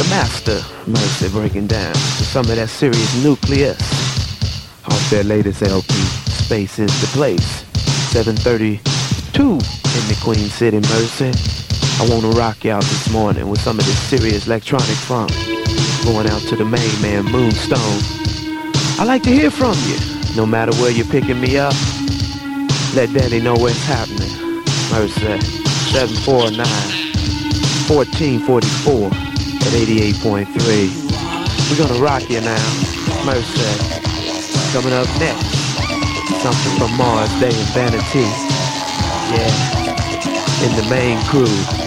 master, Mercy, breaking down to some of that serious nucleus. Off their latest LP, Space is the Place. 7:32 in the Queen City, Mercy. I wanna rock you out this morning with some of this serious electronic funk. Going out to the main man, Moonstone. I like to hear from you, no matter where you're picking me up. Let Danny know what's happening. Mercy, 749-1444 at 88.3. We're gonna rock you now. Mercy. Coming up next, something from Mars Day and Vanity. Yeah, in the main crew.